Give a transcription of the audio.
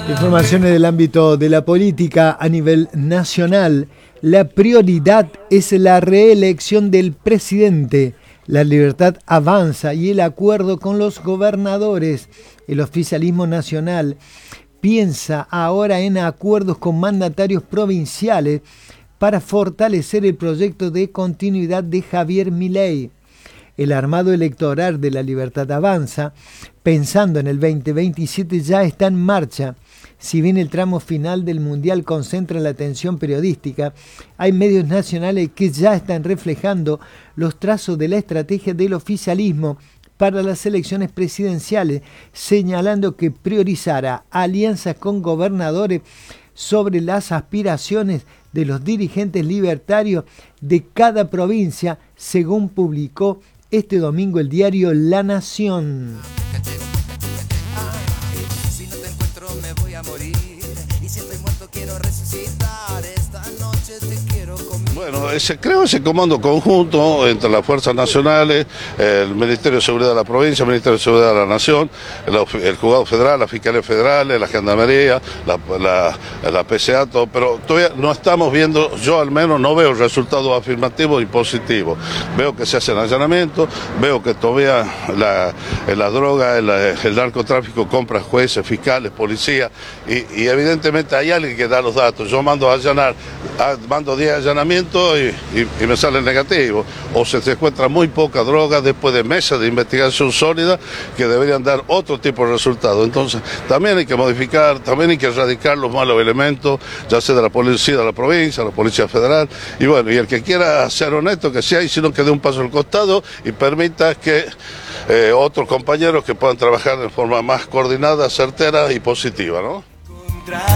Informaciones del ámbito de la política a nivel nacional. La prioridad es la reelección del presidente. La libertad avanza y el acuerdo con los gobernadores. El oficialismo nacional piensa ahora en acuerdos con mandatarios provinciales para fortalecer el proyecto de continuidad de Javier Milei. El armado electoral de la Libertad Avanza, pensando en el 2027, ya está en marcha. Si bien el tramo final del Mundial concentra la atención periodística, hay medios nacionales que ya están reflejando los trazos de la estrategia del oficialismo para las elecciones presidenciales, señalando que priorizará alianzas con gobernadores sobre las aspiraciones de los dirigentes libertarios de cada provincia, según publicó este domingo el diario La Nación. Si no te encuentro me voy a morir, y si estoy muerto quiero resucitar, esta noche te quiero conmigo. Bueno, creo ese comando conjunto entre las fuerzas nacionales, el Ministerio de Seguridad de la provincia, el Ministerio de Seguridad de la Nación, el Juzgado Federal, las Fiscalías Federales, la Gendarmería, la PCA, todo, pero todavía no estamos viendo, yo al menos no veo resultados afirmativos y positivos. Veo que se hacen allanamientos, veo que todavía la droga, el narcotráfico compra jueces, fiscales, policías, y evidentemente hay alguien que da los datos. Yo mando a allanar, mando 10 allanamientos y me sale negativo, o se encuentra muy poca droga después de meses de investigación sólida que deberían dar otro tipo de resultados. Entonces también hay que modificar, también hay que erradicar los malos elementos, ya sea de la policía de la provincia, la policía federal, y bueno, y el que quiera ser honesto, que sea, y si no, que dé un paso al costado y permita que otros compañeros que puedan trabajar de forma más coordinada, certera y positiva, ¿no?